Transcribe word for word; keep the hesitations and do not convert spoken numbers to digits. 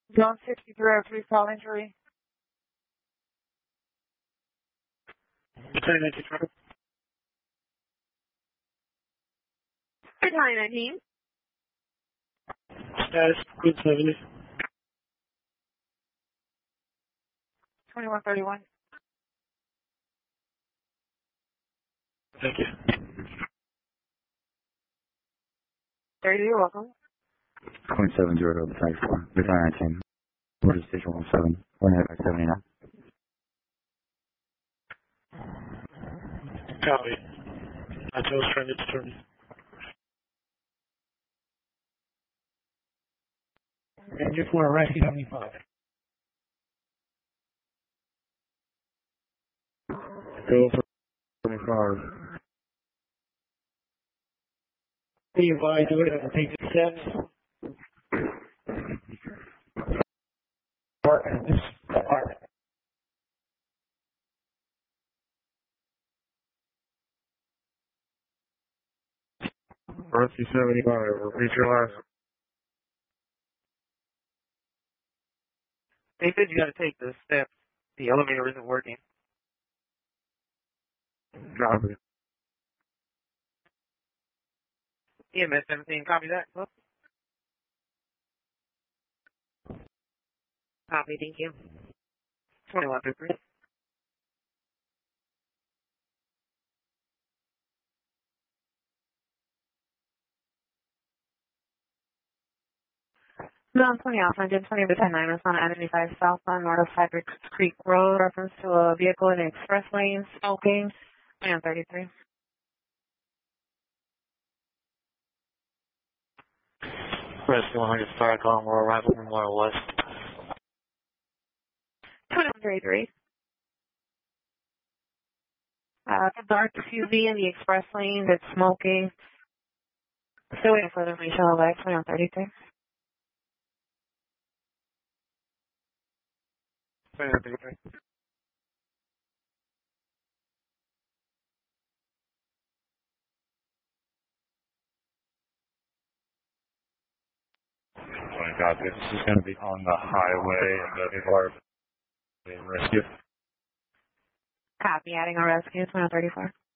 Zone sixty-three oh three, call injury. Battalion nineteen twenty. Battalion nineteen. Status, Queen seventy. twenty-one thirty-one. Thank you. thirty, you're welcome. Queen seven zero to Battalion four, Battalion nineteen. Order station one seven, one head by seventy-nine. Copy. I chose transit to turn. Ranger four, Rescue seventy-five. Go for seventy-five. Be advised, do it and take the steps. Department, this department. Rescue seventy-five, repeat your last. They said you gotta take the steps. The elevator isn't working. Copy. E M S seventeen, copy that. Oh. Copy, thank you. twenty-one fifty-three. Zone twenty off, engine twenty to ten nine, on I ninety-five southbound north of Cypress Creek Road, reference to a vehicle in the express lane, smoking, and thirty-three. Rescue one hundred, fire calling, we're arrival from Memorial West. twenty-one thirty-three. Uh, the dark S U V in the express lane that's smoking. Still waiting for the information on the back, twenty-one thirty-three. twenty-one thirty-three. Copy. This is going to be on the highway and the car rescue. Copy, adding a rescue, twenty-one thirty-four.